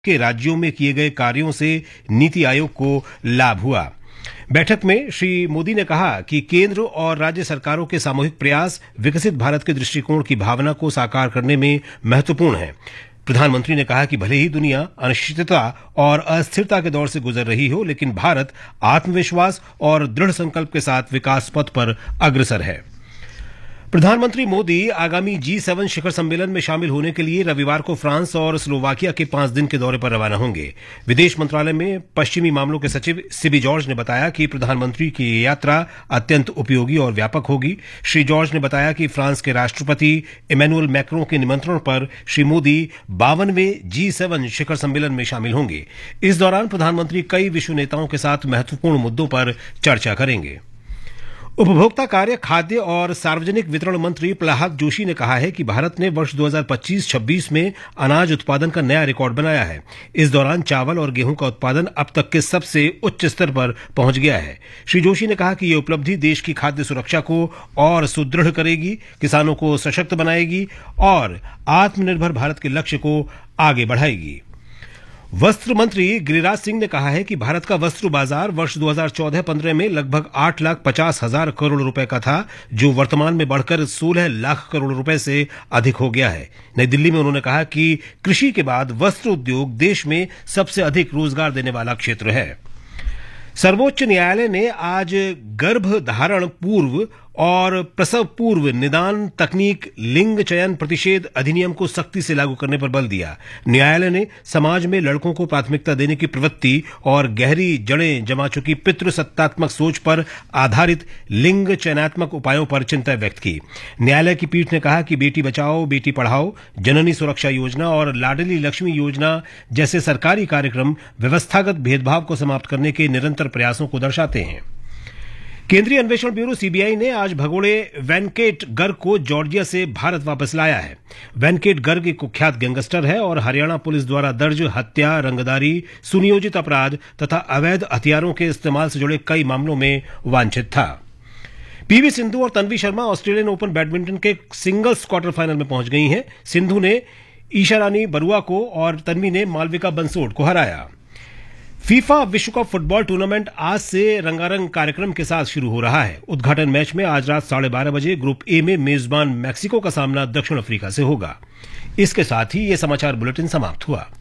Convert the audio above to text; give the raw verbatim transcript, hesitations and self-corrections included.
के राज्यों में किए गए कार्यों से नीति आयोग को लाभ हुआ। बैठक में श्री मोदी ने कहा कि केंद्र और राज्य सरकारों के सामूहिक प्रयास विकसित भारत के दृष्टिकोण की भावना को साकार करने में महत्वपूर्ण है। प्रधानमंत्री ने कहा कि भले ही दुनिया अनिश्चितता और अस्थिरता के दौर से गुजर रही हो, लेकिन भारत आत्मविश्वास और दृढ़ संकल्प के साथ विकास पथ पर अग्रसर है। प्रधानमंत्री मोदी आगामी जी सेवन शिखर सम्मेलन में शामिल होने के लिए रविवार को फ्रांस और स्लोवाकिया के पांच दिन के दौरे पर रवाना होंगे। विदेश मंत्रालय में पश्चिमी मामलों के सचिव सिबी जॉर्ज ने बताया कि प्रधानमंत्री की ये यात्रा अत्यंत उपयोगी और व्यापक होगी। श्री जॉर्ज ने बताया कि फ्रांस के राष्ट्रपति इमैनुअल मैक्रों के निमंत्रण पर श्री मोदी बावनवें जी सेवन शिखर सम्मेलन में शामिल होंगे। इस दौरान प्रधानमंत्री कई विश्व नेताओं के साथ महत्वपूर्ण मुद्दों पर चर्चा करेंगे। उपभोक्ता कार्य, खाद्य और सार्वजनिक वितरण मंत्री प्रहलाद जोशी ने कहा है कि भारत ने वर्ष दो हज़ार पच्चीस छब्बीस में अनाज उत्पादन का नया रिकॉर्ड बनाया है। इस दौरान चावल और गेहूं का उत्पादन अब तक के सबसे उच्च स्तर पर पहुंच गया है। श्री जोशी ने कहा कि यह उपलब्धि देश की खाद्य सुरक्षा को और सुदृढ़ करेगी, किसानों को सशक्त बनाएगी और आत्मनिर्भर भारत के लक्ष्य को आगे बढ़ाएगी। वस्त्र मंत्री गिरिराज सिंह ने कहा है कि भारत का वस्त्र बाजार वर्ष दो हज़ार चौदह पंद्रह में लगभग आठ लाख पचास हजार करोड़ रुपए का था, जो वर्तमान में बढ़कर सोलह लाख करोड़ रुपए से अधिक हो गया है। नई दिल्ली में उन्होंने कहा कि कृषि के बाद वस्त्र उद्योग देश में सबसे अधिक रोजगार देने वाला क्षेत्र है। सर्वोच्च न्यायालय ने आज गर्भ धारण पूर्व और प्रसव पूर्व निदान तकनीक लिंग चयन प्रतिषेध अधिनियम को सख्ती से लागू करने पर बल दिया। न्यायालय ने समाज में लड़कों को प्राथमिकता देने की प्रवृत्ति और गहरी जड़ें जमा चुकी पितृसत्तात्मक सोच पर आधारित लिंग चयनात्मक उपायों पर चिंता व्यक्त की। न्यायालय की पीठ ने कहा कि बेटी बचाओ बेटी पढ़ाओ, जननी सुरक्षा योजना और लाडली लक्ष्मी योजना जैसे सरकारी कार्यक्रम व्यवस्थागत भेदभाव को समाप्त करने के निरंतर प्रयासों को दर्शाते हैं। केंद्रीय अन्वेषण ब्यूरो सीबीआई ने आज भगोड़े वेंकट गर्ग को जॉर्जिया से भारत वापस लाया है। वेंकट गर्ग एक कुख्यात गैंगस्टर है और हरियाणा पुलिस द्वारा दर्ज हत्या, रंगदारी, सुनियोजित अपराध तथा अवैध हथियारों के इस्तेमाल से जुड़े कई मामलों में वांछित था। पीवी सिंधु और Tanvi Sharma Australian open badminton के सिंगल्स क्वार्टर फाइनल में पहुंच गई हैं। सिंधु ने ईशा रानी बरुआ को और तन्वी ने मालविका बंसोड को हराया। फीफा विश्व कप फुटबॉल टूर्नामेंट आज से रंगारंग कार्यक्रम के साथ शुरू हो रहा है। उद्घाटन मैच में आज रात साढ़े बारह बजे ग्रुप ए में मेजबान मैक्सिको का सामना दक्षिण अफ्रीका से होगा। इसके साथ ही ये समाचार बुलेटिन समाप्त हुआ।